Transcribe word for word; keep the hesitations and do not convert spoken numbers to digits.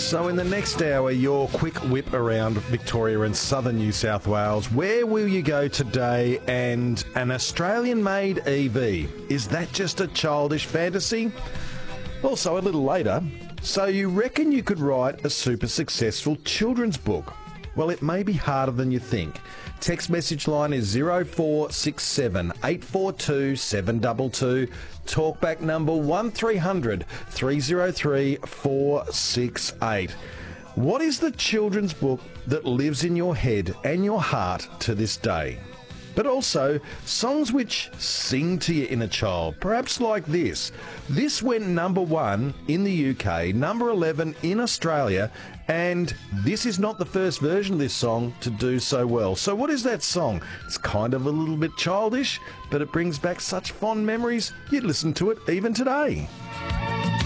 So in the next hour, your quick whip around Victoria and southern New South Wales. Where will you go today? And an Australian-made E V, is that just a childish fantasy? Also, a little later, so you reckon you could write a super successful children's book? Well, it may be harder than you think. Text message line is zero four six seven, eight four two, seven two two. Talkback number one three hundred, three oh three, four six eight. What is the children's book that lives in your head and your heart to this day? But also, songs which sing to your inner child, perhaps like this. This went number one in the U K, number eleven in Australia, and this is not the first version of this song to do so well. So what is that song? It's kind of a little bit childish, but it brings back such fond memories, you'd listen to it even today.